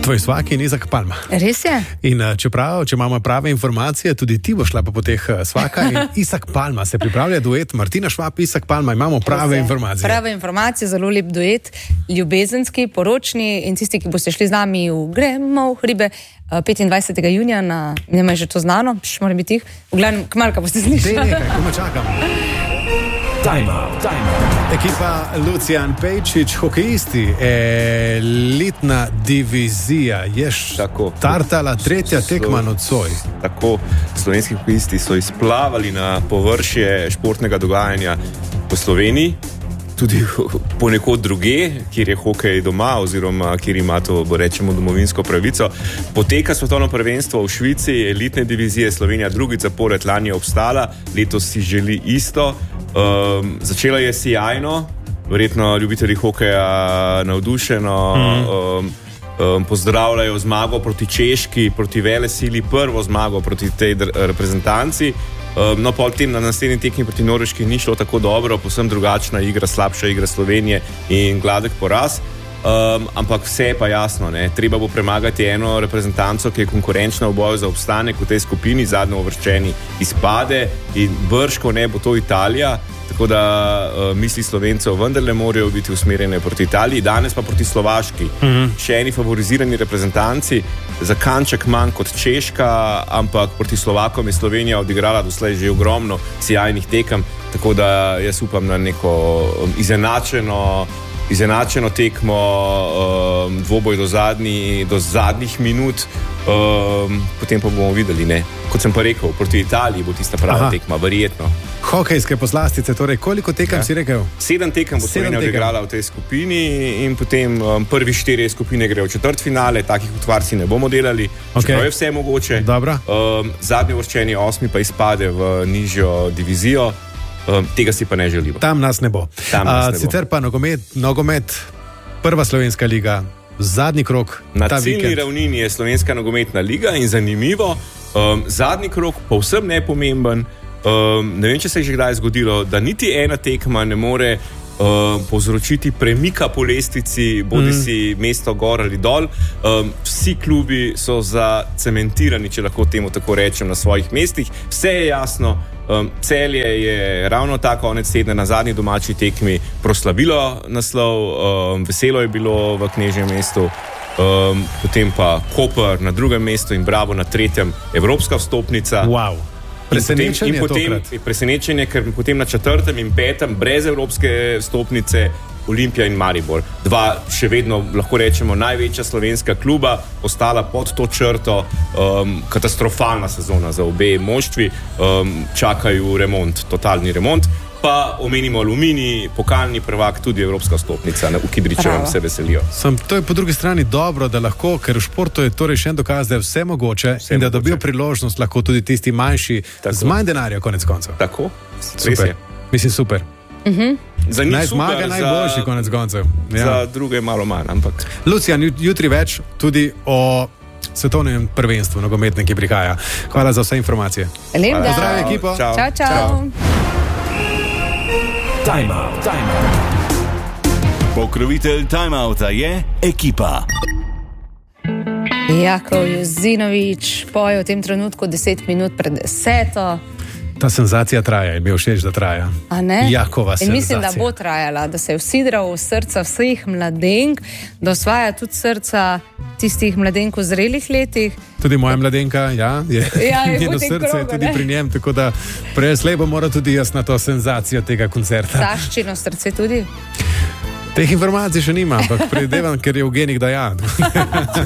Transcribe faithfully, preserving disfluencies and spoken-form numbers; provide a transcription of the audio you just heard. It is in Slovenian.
Tvoj svak in Izak Palma. Res je? In čeprav, če imamo prave informacije, tudi ti boš šla po poteh svaka in Izak Palma se pripravlja duet. Martina Švab, Izak Palma, imamo prave informacije. Prave informacije, zelo lep duet, ljubezenski, poročni in tisti, ki boste šli z nami v Gremo v hribe petindvajsetega junija na, ne vem, že to znano, še mora biti jih, v glavnem, kmalka boste slišali. Dej nekaj, koma čakam. Time out, time out. Ekipa Lucijan Pejčič, hokejisti, elitna divizija, je štartala tretja tekma nocoj. Tako, slovenski hokejisti so izplavali na površje športnega dogajanja po Sloveniji, tudi ponekod druge, kjer je hokej doma oziroma kjer ima to, bo rečemo, domovinsko pravico. Poteka svetovno prvenstvo v Švici, elitne divizije, Slovenija drugič zapored, lani je obstala, letos si želi isto. Um, začela je sijajno, verjetno ljubitelji hokeja navdušeno, mm. um, um, pozdravljajo zmago proti Češki, proti velesili, prvo zmago proti tej reprezentanci. Um, no, pol tem na naslednji tekmi proti Norveški ni šlo tako dobro, povsem drugačna igra, slabša igra Slovenije in gladek poraz. Um, ampak vse je pa jasno, ne? Treba bo premagati eno reprezentanco, ki je konkurenčna v boju za obstanek v tej skupini, zadnjo uvrščeni izpade in brško ne bo to Italija, tako da uh, misli Slovencev vendarle morajo biti usmerjene proti Italiji, danes pa proti Slovaški. Mm-hmm. Še eni favorizirani reprezentanci, za kanček manj kot Češka, ampak proti Slovakom je Slovenija odigrala doslej že ogromno sjajnih tekem, tako da jaz upam na neko um, izenačeno izenačeno tekmo, um, dvoboj do, zadnji, do zadnjih minut, um, potem pa bomo videli, ne. Kot sem pa rekel, proti Italiji bo tista prava Aha. tekma, verjetno. Hokejske poslastice, torej koliko tekem ja. si rekel? Sedem tekem bo Slovenija odigrala v tej skupini in potem um, prvi štiri skupine grejo v četrtfinale, takih utvarci ne bomo delali, okay. čeprav je vse mogoče. Um, zadnji uvrščeni osmi pa izpade v nižjo divizijo. Um, tega si pa ne želimo. Tam nas ne bo. Tam nas ne bo. Sicer pa nogomet, nogomet, prva slovenska liga, zadnji krok. Na ciljni ravnini je slovenska nogometna liga in zanimivo, um, zadnji krok povsem nepomemben. Um, ne vem, če se je že kdaj zgodilo, da niti ena tekma ne more um, povzročiti premika po lestvici, bodi mm. si mesto gor ali dol. Um, vsi klubi so zacementirani, če lahko temu tako rečem, na svojih mestih. Vse je jasno. Um, Celje je ravno ta konec tedna na zadnji domači tekmi proslavilo naslov, um, veselo je bilo v Knežjem mestu, um, potem pa Koper na drugem mestu in Bravo na tretjem, evropska vstopnica. Wow. Presenečenje in potem, in potem, presenečenje, ker potem na četrtem in petem brez evropske vstopnice Olimpija in Maribor. Dva še vedno, lahko rečemo, največja slovenska kluba, ostala pod to črto, um, katastrofalna sezona za obe moštvi, um, čakajo remont, totalni remont, pa omenimo Aluminij, pokalni prvak, tudi evropska vstopnica, v Kidričevem se veselijo. Sem, to je po drugi strani dobro, da lahko, ker v športu je torej še en dokaz, da je vse mogoče vse in da mogoče. Dobijo priložnost lahko tudi tisti manjši, tako. Z manj denarja konec koncev. Tako, super. Mislim, super. Mhm. Naj zmaga najboljši konec koncev. Ja. Za druge malo manj, ampak. Lucijan, jutri več tudi o svetovnem prvenstvu nogometnem, ki prihaja. Hvala za vse informacije. Lep dan. Zdravi ekipo. Čau, čau. čau. Time out, time out. Pokrovitelj Time outa je Ekipa. Jakov Jozinovič poje v tem trenutku deset minut pred deseto. Ta senzacija traja in mi je všeč, da traja. A ne? Jakova senzacija. In mislim, da bo trajala, da se je vsidral v srca vseh mladenk, da osvaja tudi srca tistih mladenk v zrelih letih. Tudi moja mladenka, ja, je, ja, je njeno srce krogo, je tudi ne? pri njem, tako da prej slej bo moral tudi jaz na to senzacijo tega koncerta. Saščino srce tudi? Teh informacij še nima, ampak predevam, ker je v genih, da ja.